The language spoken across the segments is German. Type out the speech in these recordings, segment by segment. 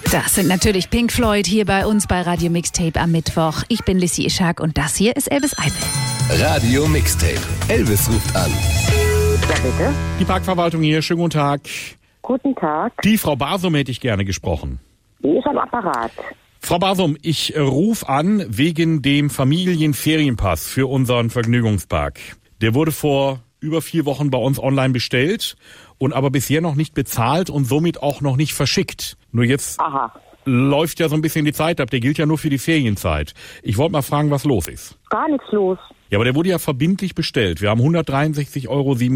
Das sind natürlich Pink Floyd hier bei uns bei Radio Mixtape am Mittwoch. Ich bin Lissy Ischak und das hier ist Elvis Eipel. Radio Mixtape. Elvis ruft an. Ja, bitte. Die Parkverwaltung hier, schönen guten Tag. Guten Tag. Die Frau Basum hätte ich gerne gesprochen. Die ist am Apparat. Frau Basum, ich rufe an wegen dem Familienferienpass für unseren Vergnügungspark. Der wurde vor über 4 Wochen bei uns online bestellt und aber bisher noch nicht bezahlt und somit auch noch nicht verschickt. Nur jetzt läuft ja so ein bisschen die Zeit ab. Der gilt ja nur für die Ferienzeit. Ich wollte mal fragen, was los ist. Gar nichts los. Ja, aber der wurde ja verbindlich bestellt. Wir haben 163,27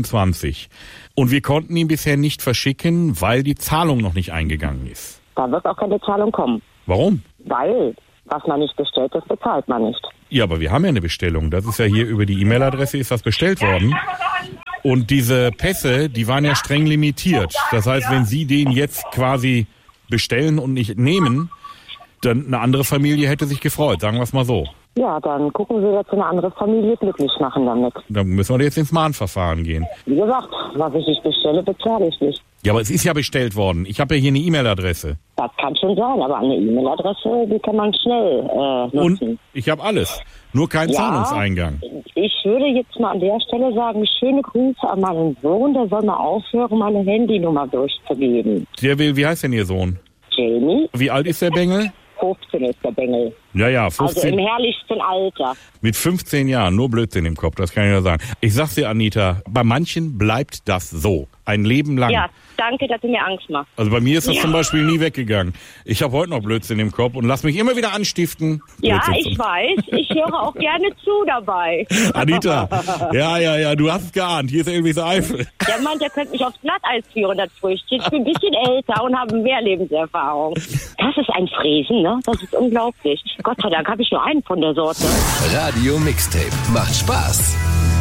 € und wir konnten ihn bisher nicht verschicken, weil die Zahlung noch nicht eingegangen ist. Da wird auch keine Zahlung kommen. Warum? Weil, was man nicht bestellt, das bezahlt man nicht. Ja, aber wir haben ja eine Bestellung. Das ist ja hier über die E-Mail-Adresse ist das bestellt worden. Und diese Pässe, die waren ja streng limitiert. Das heißt, wenn Sie den jetzt quasi bestellen und nicht nehmen, dann eine andere Familie hätte sich gefreut, sagen wir es mal so. Ja, dann gucken Sie jetzt eine andere Familie glücklich machen damit. Dann müssen wir jetzt ins Mahnverfahren gehen. Wie gesagt, was ich nicht bestelle, bezahle ich nicht. Ja, aber es ist ja bestellt worden. Ich habe ja hier eine E-Mail-Adresse. Das kann schon sein, aber eine E-Mail-Adresse, die kann man schnell nutzen. Und ich habe alles. Nur kein Zahlungseingang. Ich würde jetzt mal an der Stelle sagen, schöne Grüße an meinen Sohn, der soll mal aufhören, meine Handynummer durchzugeben. Der will, wie heißt denn Ihr Sohn? Jamie. Wie alt ist der Bengel? 15 ist der Bengel. Ja, 15. Also im herrlichsten Alter. Mit 15 Jahren, nur Blödsinn im Kopf, das kann ich ja sagen. Ich sag's dir, Anita, bei manchen bleibt das so. Ein Leben lang. Ja, danke, dass du mir Angst machst. Also bei mir ist das zum Beispiel nie weggegangen. Ich habe heute noch Blödsinn im Kopf und lass mich immer wieder anstiften. Ja, ich weiß. Ich höre auch gerne zu dabei. Anita, ja, du hast es geahnt. Hier ist Elvis Eipel. Der Mann, der könnte mich aufs Glatteis führen, das Frühstück. Ich bin ein bisschen älter und habe mehr Lebenserfahrung. Das ist ein Fräsen, ne? Das ist unglaublich. Gott sei Dank habe ich nur einen von der Sorte. Radio Mixtape. Macht Spaß.